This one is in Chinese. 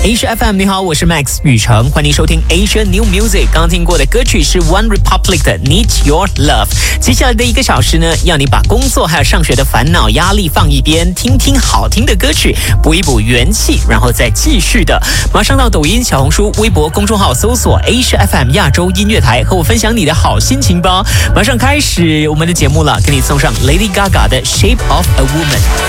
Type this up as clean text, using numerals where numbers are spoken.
Asia FM， 你好，我是 Max 宇成，欢迎收听 Asia New Music。刚听过的歌曲是 One Republic 的 Need Your Love。接下来的1个小时呢，要你把工作还有上学的烦恼压力放一边，听听好听的歌曲，补一补元气，然后再继续的。马上到抖音、小红书、微博公众号搜索 Asia FM 亚洲音乐台，和我分享你的好心情吧。马上开始我们的节目了，给你送上 Lady Gaga 的 Shape of a Woman。